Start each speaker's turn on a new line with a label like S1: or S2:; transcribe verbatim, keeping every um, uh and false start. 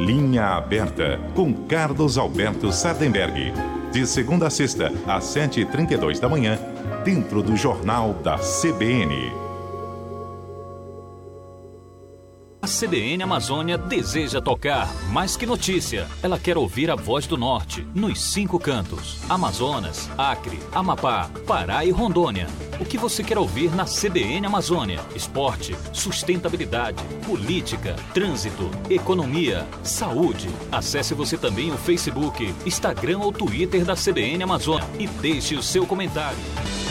S1: Linha Aberta, com Carlos Alberto Sardenberg. De segunda a sexta, às sete e trinta e dois da manhã, dentro do Jornal da C B N.
S2: A C B N Amazônia deseja tocar mais que notícia. Ela quer ouvir a voz do Norte, nos cinco cantos. Amazonas, Acre, Amapá, Pará e Rondônia. O que você quer ouvir na C B N Amazônia? Esporte, sustentabilidade, política, trânsito, economia, saúde. Acesse você também o Facebook, Instagram ou Twitter da C B N Amazônia e deixe o seu comentário.